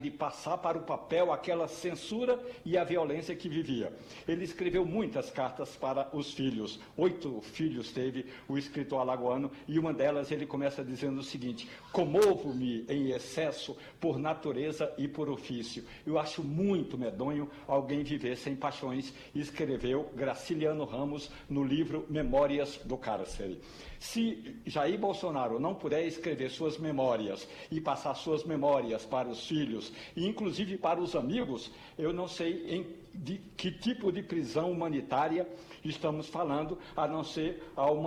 de passar para o papel aquela censura e a violência que vivia. Ele escreveu muitas cartas para os filhos. 8 filhos teve o escritor alagoano, e uma delas ele começa dizendo o seguinte: comovo-me em excesso por natureza e por ofício. Eu acho muito medonho alguém viver sem paixões, escreveu Graciliano Ramos no livro Memórias do Cárcere. Se Jair Bolsonaro não puder escrever suas memórias e passar suas memórias para os filhos, e inclusive para os amigos, eu não sei de que tipo de prisão humanitária estamos falando, a não ser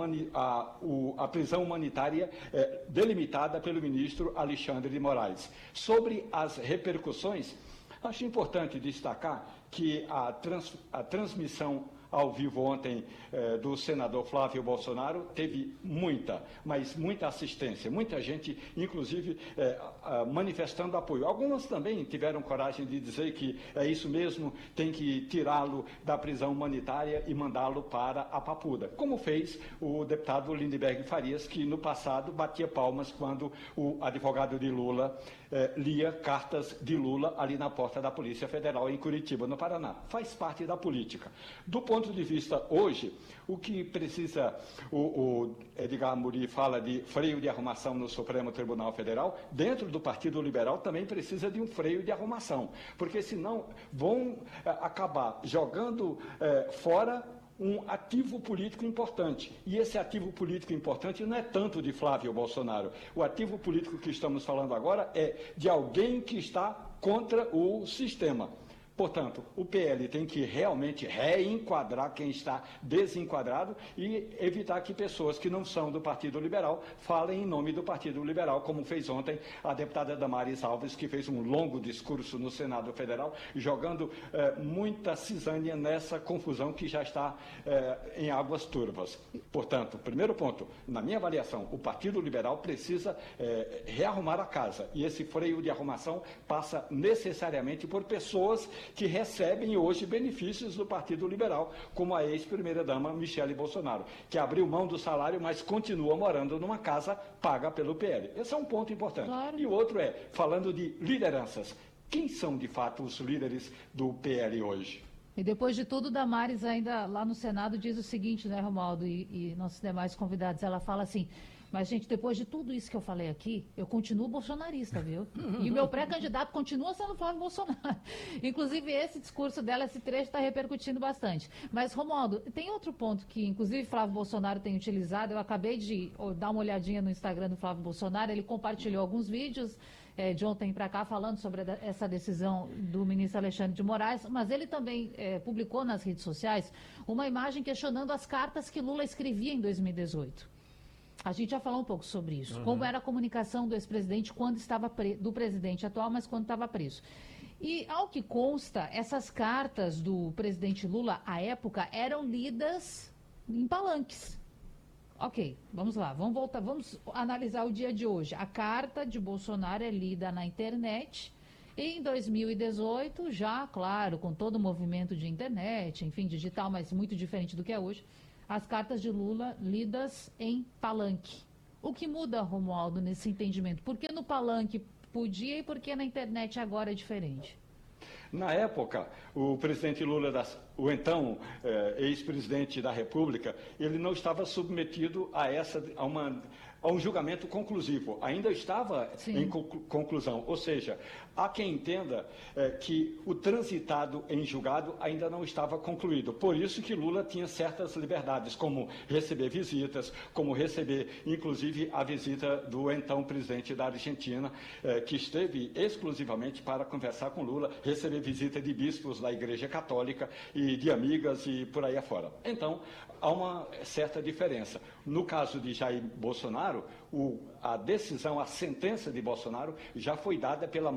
a prisão humanitária delimitada pelo ministro Alexandre de Moraes. Sobre as repercussões, acho importante destacar que a transmissão ao vivo ontem do senador Flávio Bolsonaro teve muita assistência, muita gente, inclusive, manifestando apoio. Algumas também tiveram coragem de dizer que é isso mesmo, tem que tirá-lo da prisão humanitária e mandá-lo para a Papuda, como fez o deputado Lindenberg Farias, que no passado batia palmas quando o advogado de Lula lia cartas de Lula ali na porta da Polícia Federal em Curitiba, no Paraná. Faz parte da política. Do ponto de vista hoje, o que precisa, o Edgar Amuri fala de freio de arrumação no Supremo Tribunal Federal, dentro do Partido Liberal também precisa de um freio de arrumação, porque senão vão acabar jogando fora um ativo político importante. E esse ativo político importante não é tanto de Flávio Bolsonaro. O ativo político que estamos falando agora é de alguém que está contra o sistema. Portanto, o PL tem que realmente reenquadrar quem está desenquadrado e evitar que pessoas que não são do Partido Liberal falem em nome do Partido Liberal, como fez ontem a deputada Damares Alves, que fez um longo discurso no Senado Federal, jogando muita cisânia nessa confusão que já está em águas turvas. Portanto, primeiro ponto, na minha avaliação, o Partido Liberal precisa rearrumar a casa, e esse freio de arrumação passa necessariamente por pessoas que recebem hoje benefícios do Partido Liberal, como a ex-primeira-dama Michele Bolsonaro, que abriu mão do salário, mas continua morando numa casa paga pelo PL. Esse é um ponto importante. Claro. E o outro falando de lideranças, quem são de fato os líderes do PL hoje? E depois de tudo, Damares ainda lá no Senado diz o seguinte, né, Romualdo, e nossos demais convidados, ela fala assim: mas, gente, depois de tudo isso que eu falei aqui, eu continuo bolsonarista, viu? E o meu pré-candidato continua sendo Flávio Bolsonaro. Inclusive, esse discurso dela, esse trecho, está repercutindo bastante. Mas, Romualdo, tem outro ponto que, inclusive, Flávio Bolsonaro tem utilizado. Eu acabei de dar uma olhadinha no Instagram do Flávio Bolsonaro. Ele compartilhou alguns vídeos de ontem para cá falando sobre essa decisão do ministro Alexandre de Moraes, mas ele também publicou nas redes sociais uma imagem questionando as cartas que Lula escrevia em 2018. A gente já falou um pouco sobre isso, como era a comunicação do ex-presidente quando estava do presidente atual, mas quando estava preso. E, ao que consta, essas cartas do presidente Lula, à época, eram lidas em palanques. Ok, vamos lá, vamos voltar, vamos analisar o dia de hoje. A carta de Bolsonaro é lida na internet. Em 2018, já, claro, com todo o movimento de internet, enfim, digital, mas muito diferente do que é hoje, as cartas de Lula lidas em palanque. O que muda, Romualdo, nesse entendimento? Por que no palanque podia e por que na internet agora é diferente? Na época, o presidente Lula, o então ex-presidente da República, ele não estava submetido a um julgamento conclusivo, ainda estava em conclusão. Ou seja, há quem entenda que o transitado em julgado ainda não estava concluído. Por isso que Lula tinha certas liberdades, como receber visitas, como receber, inclusive, a visita do então presidente da Argentina, que esteve exclusivamente para conversar com Lula, receber visita de bispos da Igreja Católica e de amigas e por aí afora. Então, há uma certa diferença. No caso de Jair Bolsonaro, a decisão, a sentença de Bolsonaro já foi dada pela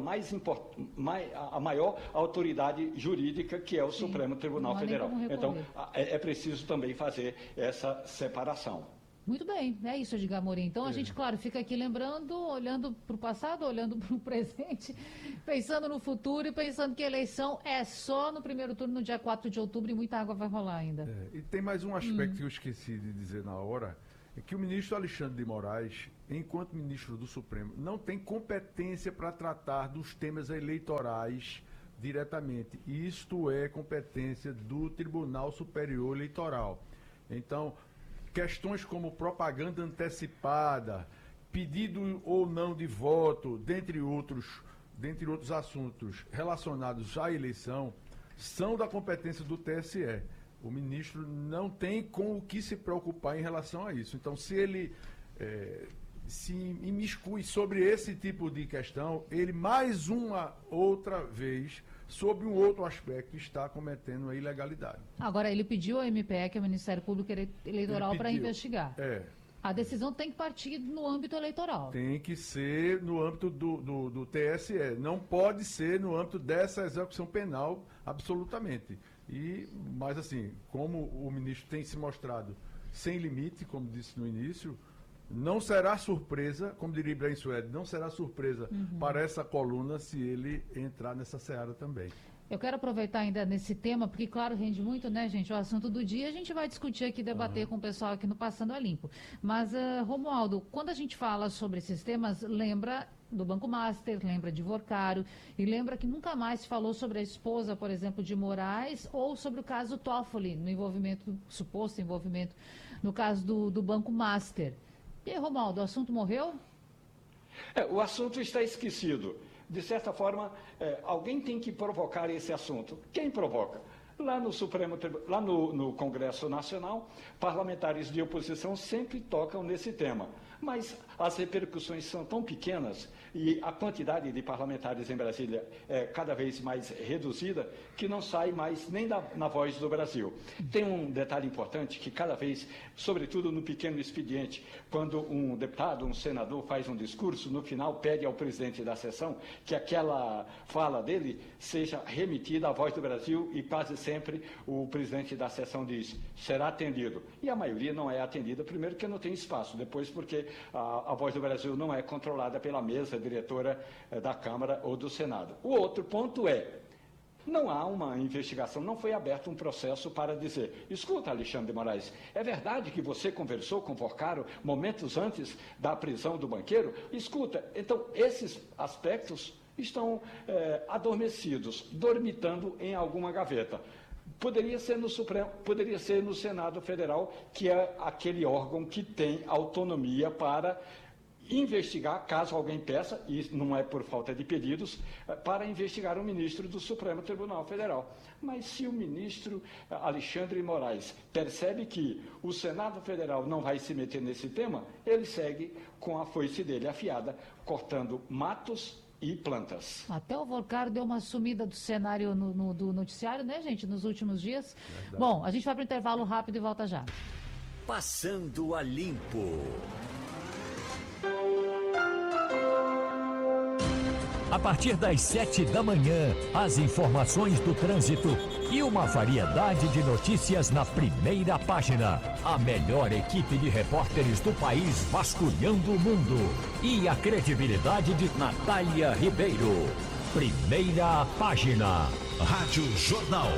a maior autoridade jurídica, que é o Supremo Tribunal Federal. Então, é preciso também fazer essa separação. Muito bem, é isso, Edgar Amorim. Então a gente, claro, fica aqui lembrando, olhando para o passado, olhando para o presente, pensando no futuro e pensando que a eleição é só no primeiro turno, no dia 4 de outubro, e muita água vai rolar ainda. E tem mais um aspecto que eu esqueci de dizer na hora, que o ministro Alexandre de Moraes, enquanto ministro do Supremo, não tem competência para tratar dos temas eleitorais diretamente. Isto é competência do Tribunal Superior Eleitoral. Então, questões como propaganda antecipada, pedido ou não de voto, dentre outros assuntos relacionados à eleição, são da competência do TSE. O ministro não tem com o que se preocupar em relação a isso. Então, se ele se imiscui sobre esse tipo de questão, ele mais uma outra vez, sob um outro aspecto, está cometendo a ilegalidade. Agora, ele pediu ao MPE, que é o Ministério Público Eleitoral, para investigar. A decisão tem que partir no âmbito eleitoral. Tem que ser no âmbito do TSE. Não pode ser no âmbito dessa execução penal, absolutamente. Mas, assim, como o ministro tem se mostrado sem limite, como disse no início, não será surpresa, como diria Ibrahim Suede, não será surpresa para essa coluna se ele entrar nessa seara também. Eu quero aproveitar ainda nesse tema, porque, claro, rende muito, né, gente, o assunto do dia. A gente vai discutir aqui, debater com o pessoal aqui no Passando a Limpo. Mas, Romualdo, quando a gente fala sobre esses temas, lembra do Banco Master, lembra de Vorcaro, e lembra que nunca mais se falou sobre a esposa, por exemplo, de Moraes, ou sobre o caso Toffoli, no envolvimento, suposto envolvimento, no caso do Banco Master. E aí, Romualdo, o assunto morreu? O assunto está esquecido. De certa forma, alguém tem que provocar esse assunto. Quem provoca? Lá no Supremo, lá no Congresso Nacional, parlamentares de oposição sempre tocam nesse tema. Mas as repercussões são tão pequenas e a quantidade de parlamentares em Brasília é cada vez mais reduzida que não sai mais nem na Voz do Brasil. Tem um detalhe importante que cada vez, sobretudo no pequeno expediente, quando um deputado, um senador faz um discurso, no final pede ao presidente da sessão que aquela fala dele seja remetida à Voz do Brasil e quase sempre o presidente da sessão diz, será atendido. E a maioria não é atendida, primeiro porque não tem espaço, depois porque a Voz do Brasil não é controlada pela mesa diretora da Câmara ou do Senado. O outro ponto não há uma investigação, não foi aberto um processo para dizer, escuta, Alexandre de Moraes, é verdade que você conversou com Vorcaro momentos antes da prisão do banqueiro? Escuta, então esses aspectos estão adormecidos, dormitando em alguma gaveta. Poderia ser no Supremo, poderia ser no Senado Federal, que é aquele órgão que tem autonomia para investigar, caso alguém peça, e não é por falta de pedidos, para investigar o ministro do Supremo Tribunal Federal. Mas se o ministro Alexandre de Moraes percebe que o Senado Federal não vai se meter nesse tema, ele segue com a foice dele afiada, cortando matos e plantas. Até o Vorcaro deu uma sumida do cenário do noticiário, né, gente, nos últimos dias. Verdade. Bom, a gente vai para o intervalo rápido e volta já. Passando a Limpo. A partir das 7 da manhã, as informações do trânsito e uma variedade de notícias na primeira página. A melhor equipe de repórteres do país vasculhando o mundo. E a credibilidade de Natália Ribeiro. Primeira página. Rádio Jornal.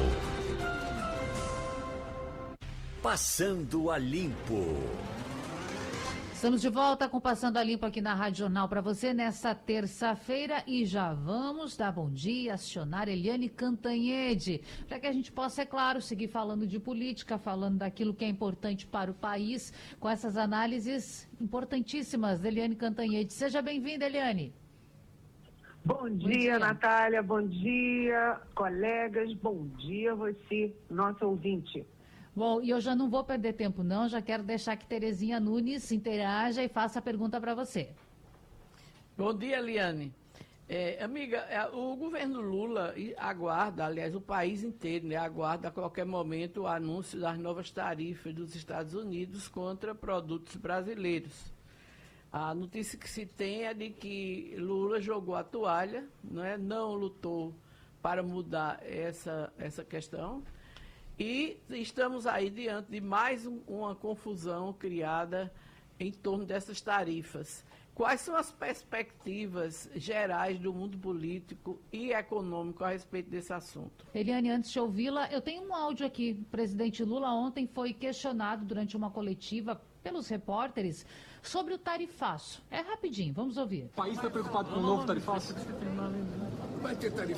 Passando a Limpo. Estamos de volta com Passando a Limpo aqui na Rádio Jornal para você nesta terça-feira e já vamos dar bom dia, acionar Eliane Cantanhede, para que a gente possa, é claro, seguir falando de política, falando daquilo que é importante para o país, com essas análises importantíssimas da Eliane Cantanhede. Seja bem-vinda, Eliane. Bom dia, Natália, bom dia, colegas, bom dia você, nosso ouvinte. Bom, e eu já não vou perder tempo não, já quero deixar que Terezinha Nunes interaja e faça a pergunta para você. Bom dia, Eliane. Amiga, o governo Lula aguarda, aliás, o país inteiro, né, aguarda a qualquer momento o anúncio das novas tarifas dos Estados Unidos contra produtos brasileiros. A notícia que se tem é de que Lula jogou a toalha, não lutou para mudar essa questão. E estamos aí diante de mais uma confusão criada em torno dessas tarifas. Quais são as perspectivas gerais do mundo político e econômico a respeito desse assunto? Eliane, antes de ouvi-la, eu tenho um áudio aqui. O presidente Lula ontem foi questionado durante uma coletiva pelos repórteres sobre o tarifaço. É rapidinho, vamos ouvir. O país está preocupado com o novo tarifaço? Vai ter tarifaço.